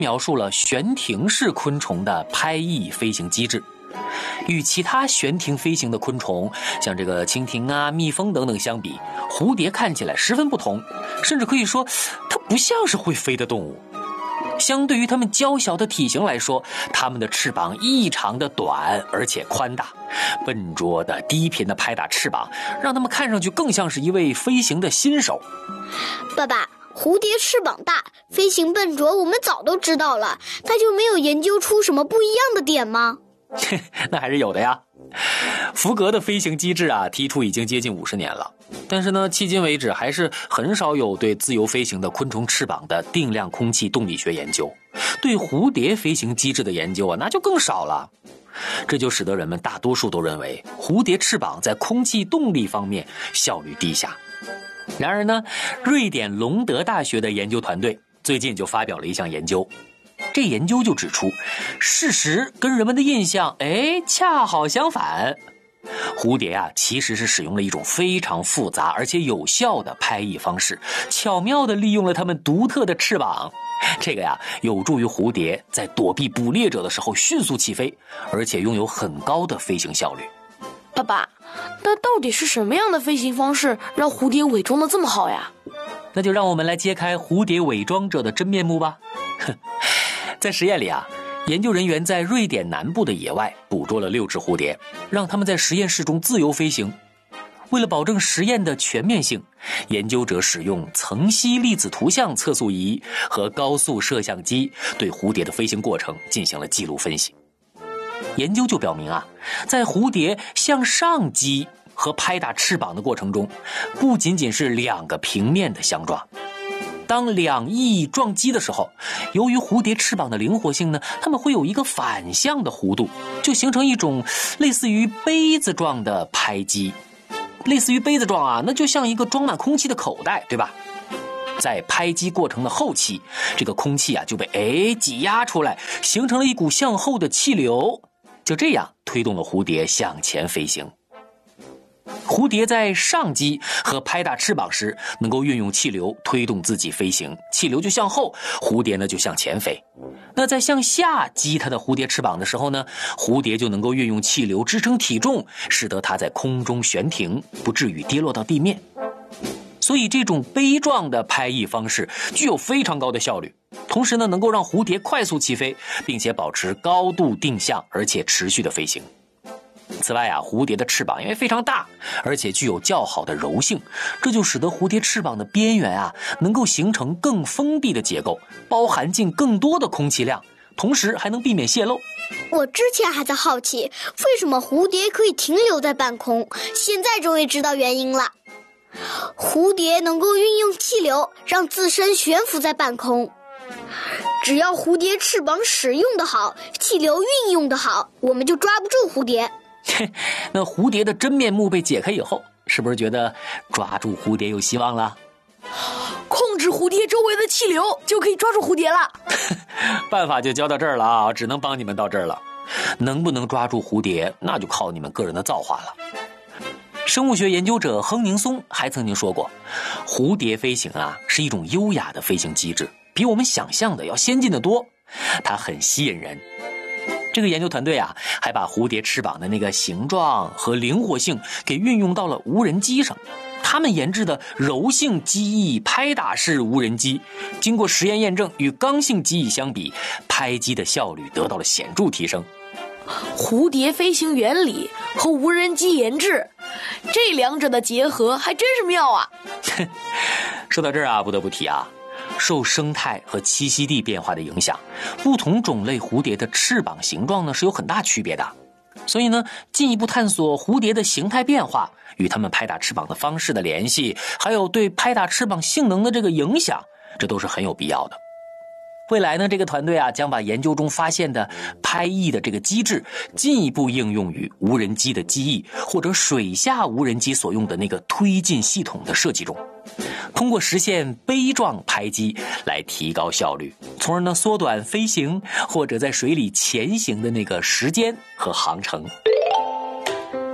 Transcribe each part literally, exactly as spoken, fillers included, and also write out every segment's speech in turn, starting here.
描述了悬停式昆虫的拍翼飞行机制。与其他悬停飞行的昆虫，像这个蜻蜓啊、蜜蜂等等相比，蝴蝶看起来十分不同，甚至可以说它不像是会飞的动物。相对于它们娇小的体型来说，它们的翅膀异常的短而且宽大，笨拙的低频的拍打翅膀，让它们看上去更像是一位飞行的新手。 爸爸，蝴蝶翅膀大，飞行笨拙，我们早都知道了，它就没有研究出什么不一样的点吗？ 那还是有的呀。福格的飞行机制啊，提出已经接近五十年了，但是呢，迄今为止还是很少有对自由飞行的昆虫翅膀的定量空气动力学研究。对蝴蝶飞行机制的研究啊，那就更少了。这就使得人们大多数都认为蝴蝶翅膀在空气动力方面效率低下。然而呢，瑞典隆德大学的研究团队最近就发表了一项研究。这研究就指出，事实跟人们的印象哎恰好相反。蝴蝶啊其实是使用了一种非常复杂而且有效的拍翼方式，巧妙地利用了它们独特的翅膀。这个呀有助于蝴蝶在躲避捕猎者的时候迅速起飞，而且拥有很高的飞行效率。 爸爸，那到底是什么样的飞行方式让蝴蝶伪装得这么好呀？ 那就让我们来揭开蝴蝶伪装者的真面目吧。在实验里啊，研究人员在瑞典南部的野外捕捉了六只蝴蝶，让它们在实验室中自由飞行。为了保证实验的全面性，研究者使用层析粒子图像测速仪和高速摄像机对蝴蝶的飞行过程进行了记录分析。研究就表明啊，在蝴蝶向上击和拍打翅膀的过程中，不仅仅是两个平面的相撞。当两翼撞击的时候，由于蝴蝶翅膀的灵活性呢，它们会有一个反向的弧度，就形成一种类似于杯子状的拍击。类似于杯子状啊，那就像一个装满空气的口袋，对吧？在拍击过程的后期，这个空气啊就被哎挤压出来，形成了一股向后的气流，就这样推动了蝴蝶向前飞行。蝴蝶在上击和拍打翅膀时，能够运用气流推动自己飞行，气流就向后，蝴蝶呢就向前飞。那在向下击它的蝴蝶翅膀的时候呢，蝴蝶就能够运用气流支撑体重，使得它在空中悬停，不至于跌落到地面。所以这种杯状的拍翼方式具有非常高的效率，同时呢能够让蝴蝶快速起飞，并且保持高度定向，而且持续的飞行。此外啊，蝴蝶的翅膀因为非常大，而且具有较好的柔性，这就使得蝴蝶翅膀的边缘啊能够形成更封闭的结构，包含进更多的空气量，同时还能避免泄漏。 我之前还在好奇为什么蝴蝶可以停留在半空，现在终于知道原因了。蝴蝶能够运用气流让自身悬浮在半空，只要蝴蝶翅膀使用的好，气流运用的好，我们就抓不住蝴蝶。 那蝴蝶的真面目被解开以后，是不是觉得抓住蝴蝶有希望了？ 控制蝴蝶周围的气流就可以抓住蝴蝶了。 办法就教到这儿了啊，只能帮你们到这儿了。能不能抓住蝴蝶，那就靠你们个人的造化了。生物学研究者亨宁松还曾经说过，蝴蝶飞行啊是一种优雅的飞行机制，比我们想象的要先进得多，它很吸引人。这个研究团队啊，还把蝴蝶翅膀的那个形状和灵活性给运用到了无人机上。他们研制的柔性机翼拍打式无人机，经过实验验证，与刚性机翼相比，拍击的效率得到了显著提升。 蝴蝶飞行原理和无人机研制，这两者的结合还真是妙啊。 说到这儿啊，不得不提啊，受生态和栖息地变化的影响，不同种类蝴蝶的翅膀形状呢是有很大区别的。所以呢，进一步探索蝴蝶的形态变化与它们拍打翅膀的方式的联系，还有对拍打翅膀性能的这个影响，这都是很有必要的。未来呢，这个团队啊将把研究中发现的拍翼的这个机制进一步应用于无人机的机翼或者水下无人机所用的那个推进系统的设计中，通过实现杯状拍击来提高效率，从而呢缩短飞行或者在水里前行的那个时间和航程。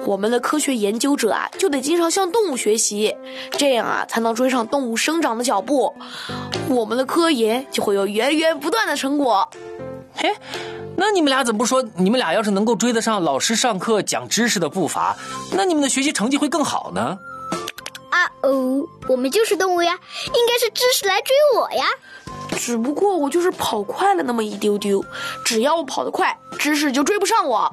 我们的科学研究者啊，就得经常向动物学习，这样啊，才能追上动物生长的脚步，我们的科研就会有源源不断的成果。 嘿，那你们俩怎么不说，你们俩要是能够追得上老师上课讲知识的步伐，那你们的学习成绩会更好呢？ 啊哦，我们就是动物呀，应该是知识来追我呀。 只不过我就是跑快了那么一丢丢，只要我跑得快，知识就追不上我。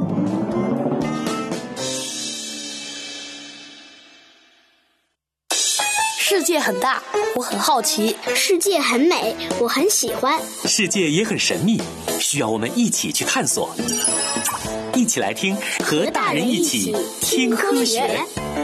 世界很大，我很好奇； 世界很美，我很喜欢； 世界也很神秘，需要我们一起去探索。一起来听，和大人一起听科学。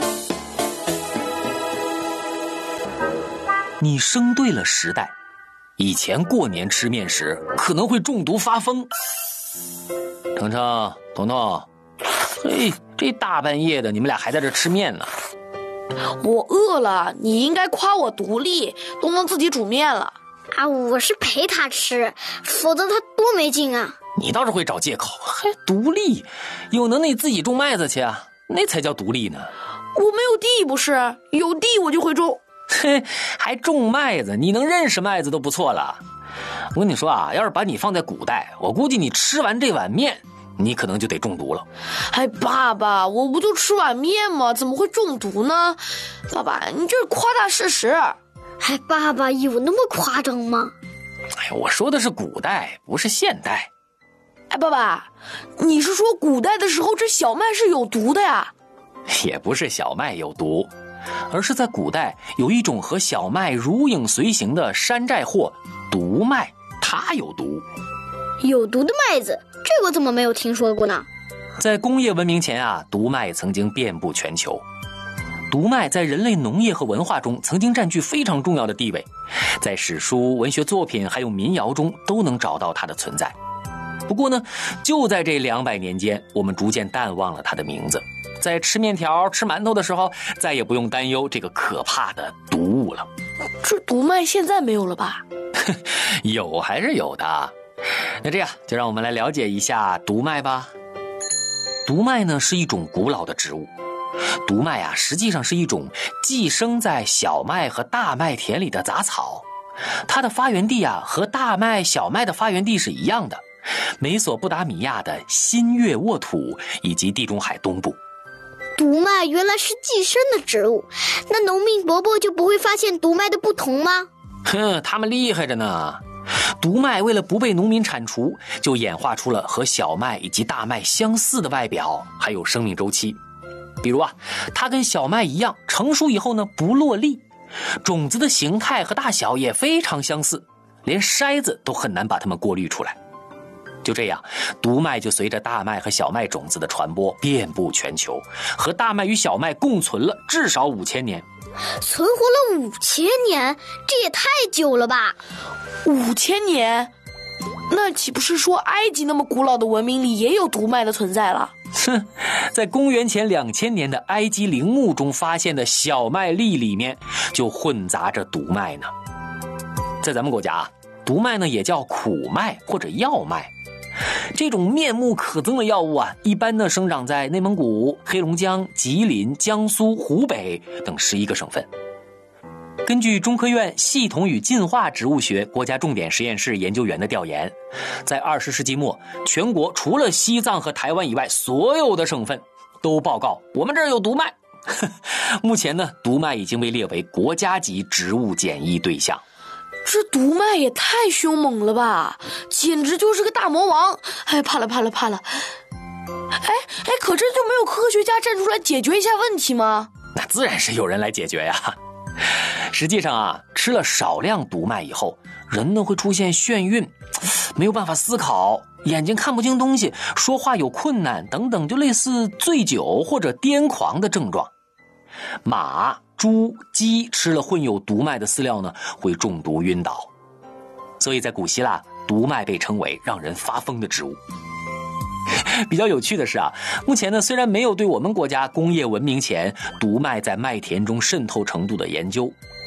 你生对了时代。以前过年吃面时可能会中毒发疯。程程、彤彤，嘿，这大半夜的你们俩还在这吃面呢。 我饿了，你应该夸我独立，都能自己煮面了。 啊，我是陪他吃，否则他多没劲啊。 你倒是会找借口，还独立，有能耐自己种麦子去啊，那才叫独立呢。 我没有地不是，有地我就会种。 嘿，还种麦子，你能认识麦子都不错了。我跟你说啊，要是把你放在古代，我估计你吃完这碗面，你可能就得中毒了。 哎，爸爸，我不就吃碗面吗？怎么会中毒呢？爸爸，你这是夸大事实。 哎，爸爸，有那么夸张吗？ 哎，我说的是古代，不是现代。 哎，爸爸，你是说古代的时候这小麦是有毒的呀？ 也不是小麦有毒，而是在古代有一种和小麦如影随形的山寨货毒麦，它有毒。 有毒的麦子，这个怎么没有听说过呢？ 在工业文明前啊，毒麦曾经遍布全球。毒麦在人类农业和文化中曾经占据非常重要的地位，在史书、文学作品还有民谣中都能找到它的存在。不过呢，就在这两百年间，我们逐渐淡忘了它的名字。在吃面条、吃馒头的时候，再也不用担忧这个可怕的毒物了。 这毒麦现在没有了吧？ 有还是有的。那这样就让我们来了解一下毒麦吧。毒麦呢是一种古老的植物。毒麦啊，实际上是一种寄生在小麦和大麦田里的杂草。它的发源地啊，和大麦、小麦的发源地是一样的，美索不达米亚的新月沃土以及地中海东部。 毒麦原来是寄生的植物，那农民伯伯就不会发现毒麦的不同吗？ 哼，他们厉害着呢。毒麦为了不被农民铲除，就演化出了和小麦以及大麦相似的外表，还有生命周期。比如啊，它跟小麦一样，成熟以后呢不落粒，种子的形态和大小也非常相似，连筛子都很难把它们过滤出来。就这样，毒麦就随着大麦和小麦种子的传播遍布全球，和大麦与小麦共存了至少五千年。 存活了五千年，这也太久了吧？ 五千年？那岂不是说埃及那么古老的文明里也有毒麦的存在了？ 哼，在公元前两千年的埃及陵墓中发现的小麦粒里面就混杂着毒麦呢。在咱们国家啊，毒麦呢也叫苦麦或者药麦。这种面目可憎的药物啊，一般呢生长在内蒙古、黑龙江、吉林、江苏、湖北等十一个省份。根据中科院系统与进化植物学国家重点实验室研究员的调研，在二十世纪末，全国除了西藏和台湾以外，所有的省份都报告我们这儿有毒麦。目前呢，毒麦已经被列为国家级植物检疫对象。 这毒麦也太凶猛了吧，简直就是个大魔王！哎，怕了怕了怕了！哎哎，可这就没有科学家站出来解决一下问题吗？ 那自然是有人来解决呀。实际上啊，吃了少量毒麦以后，人呢会出现眩晕，没有办法思考，眼睛看不清东西，说话有困难等等，就类似醉酒或者癫狂的症状。马、猪、鸡吃了混有毒麦的饲料呢，会中毒晕倒。所以在古希腊，毒麦被称为让人发疯的植物。比较有趣的是啊，目前呢虽然没有对我们国家工业文明前毒麦在麦田中渗透程度的研究，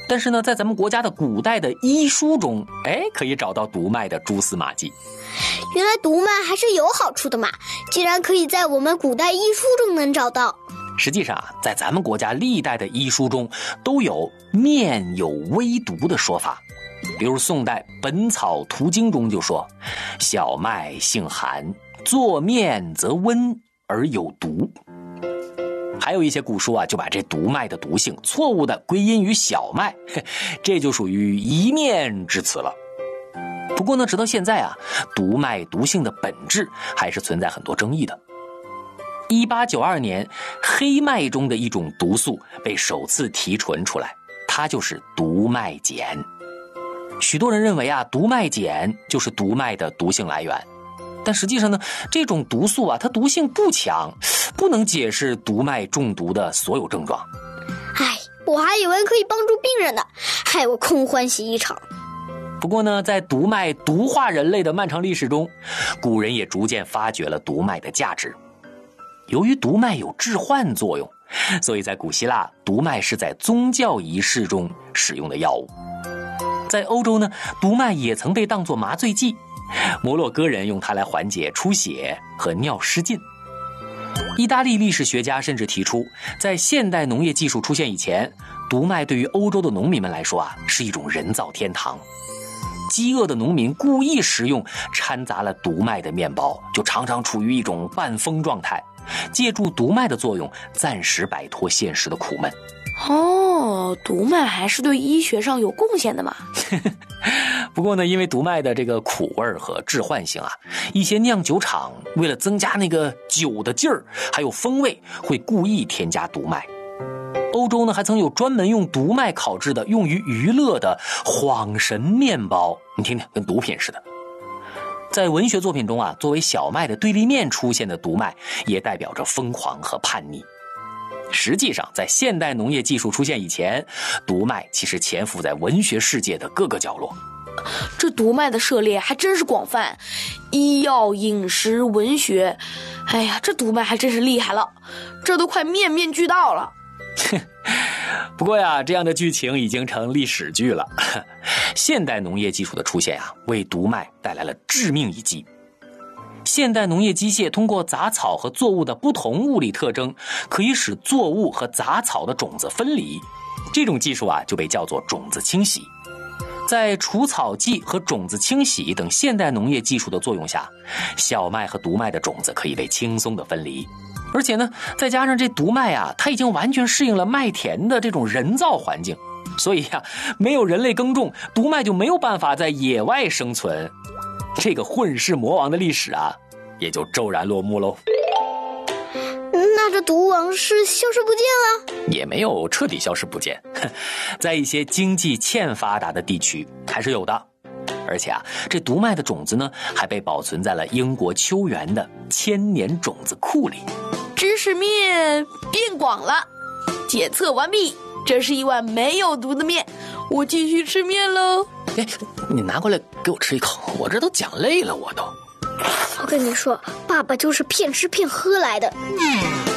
但是呢，在咱们国家的古代的医书中，哎，可以找到毒麦的蛛丝马迹。 原来毒麦还是有好处的嘛，竟然可以在我们古代医书中能找到。 实际上啊，在咱们国家历代的医书中都有面有微毒的说法。比如宋代《本草图经》中就说，小麦性寒，作面则温而有毒。还有一些古书啊，就把这毒麦的毒性错误地归因于小麦，这就属于一面之词了。不过呢，直到现在啊，毒麦毒性的本质还是存在很多争议的。一八九二年，黑麦中的一种毒素被首次提纯出来，它就是毒麦碱。许多人认为啊，毒麦碱就是毒麦的毒性来源。但实际上呢，这种毒素啊，它毒性不强，不能解释毒麦中毒的所有症状。 唉，我还以为可以帮助病人呢，害我空欢喜一场。 不过呢，在毒麦毒化人类的漫长历史中，古人也逐渐发掘了毒麦的价值。由于毒麦有致幻作用，所以在古希腊，毒麦是在宗教仪式中使用的药物。在欧洲呢，毒麦也曾被当作麻醉剂，摩洛哥人用它来缓解出血和尿失禁。意大利历史学家甚至提出，在现代农业技术出现以前，毒麦对于欧洲的农民们来说啊，是一种人造天堂。饥饿的农民故意食用掺杂了毒麦的面包，就常常处于一种半疯状态，借助毒麦的作用，暂时摆脱现实的苦闷。 哦，毒麦还是对医学上有贡献的嘛。 不过呢，因为毒麦的这个苦味和致幻性啊，一些酿酒厂为了增加那个酒的劲儿还有风味，会故意添加毒麦。欧洲呢，还曾有专门用毒麦烤制的用于娱乐的恍神面包，你听听，跟毒品似的。在文学作品中啊，作为小麦的对立面出现的毒麦，也代表着疯狂和叛逆。实际上，在现代农业技术出现以前，毒麦其实潜伏在文学世界的各个角落。 这毒麦的涉猎还真是广泛，医药、饮食、文学，哎呀，这毒麦还真是厉害了，这都快面面俱到了。 不过呀，这样的剧情已经成历史剧了。现代农业技术的出现啊，为毒麦带来了致命一击。现代农业机械通过杂草和作物的不同物理特征，可以使作物和杂草的种子分离。这种技术啊，就被叫做种子清洗。在除草剂和种子清洗等现代农业技术的作用下，小麦和毒麦的种子可以被轻松的分离。而且呢，再加上这毒麦啊，它已经完全适应了麦田的这种人造环境，所以呀、啊，没有人类耕种，毒麦就没有办法在野外生存。这个混世魔王的历史啊，也就骤然落幕喽。 那这毒王是消失不见了？ 也没有彻底消失不见，在一些经济欠发达的地区还是有的。而且啊，这毒麦的种子呢，还被保存在了英国秋园的千年种子库里。 知识面变广了，检测完毕，这是一碗没有毒的面，我继续吃面喽。 哎，你拿过来给我吃一口，我这都讲累了，我都。 我跟你说，爸爸就是骗吃骗喝来的。